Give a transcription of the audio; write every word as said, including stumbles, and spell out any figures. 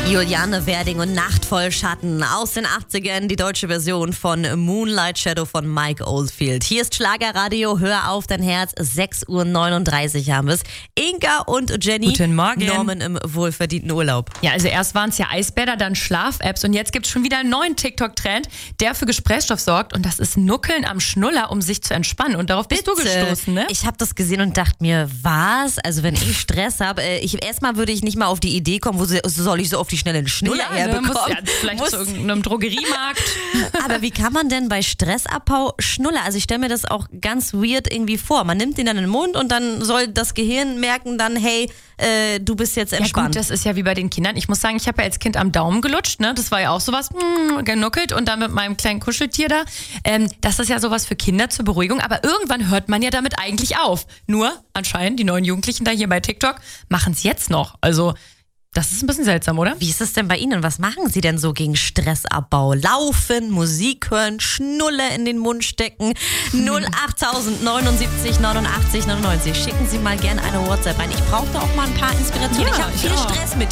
Juliane Werding und Nacht voll Schatten aus den achtzigern, die deutsche Version von Moonlight Shadow von Mike Oldfield. Hier ist Schlagerradio, hör auf dein Herz, sechs Uhr neununddreißig haben wir es. Inka und Jenny, Guten Morgen. Norman im wohlverdienten Urlaub. Ja, also erst waren es ja Eisbäder, dann Schlaf-Apps und jetzt gibt es schon wieder einen neuen TikTok-Trend, der für Gesprächsstoff sorgt und das ist Nuckeln am Schnuller, um sich zu entspannen und darauf bist Bitte. du gestoßen, ne? Ich habe das gesehen und dachte mir, was? Also wenn ich Stress habe, ich, erstmal würde ich nicht mal auf die Idee kommen, wo soll ich so auf die schnelle einen Schnuller ja, herbekommen? muss, ja, vielleicht muss. zu irgendeinem Drogeriemarkt. Aber wie kann man denn bei Stressabbau Schnuller? Also ich stelle mir das auch ganz weird irgendwie vor. Man nimmt den dann in den Mund und dann soll das Gehirn merken dann, hey, äh, du bist jetzt entspannt. Ja gut, das ist ja wie bei den Kindern. Ich muss sagen, ich habe ja als Kind am Daumen gelutscht, ne? Das war ja auch sowas, mh, genuckelt und dann mit meinem kleinen Kuscheltier da. Ähm, das ist ja sowas für Kinder zur Beruhigung, aber irgendwann hört man ja damit eigentlich auf. Nur, anscheinend, die neuen Jugendlichen da hier bei TikTok machen es jetzt noch. Also, das ist ein bisschen seltsam, oder? Wie ist es denn bei Ihnen? Was machen Sie denn so gegen Stressabbau? Laufen, Musik hören, Schnulle in den Mund stecken? null acht tausend neunundsiebzig neunundachtzig neunundneunzig. Schicken Sie mal gerne eine WhatsApp rein. Ich brauche da auch mal ein paar Inspirationen. Ja, ich habe ich viel auch. Stress mit